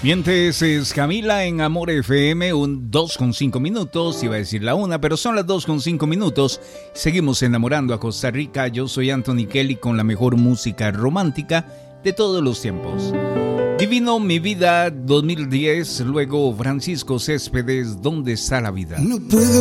Mientes es Camila en Amor FM, un 2:05. Iba a decir la 1, pero son las 2:05. Seguimos enamorando a Costa Rica. Yo soy Anthony Kelly con la mejor música romántica de todos los tiempos. Divino Mi Vida 2010, luego Francisco Céspedes, ¿Dónde está la vida? No puedo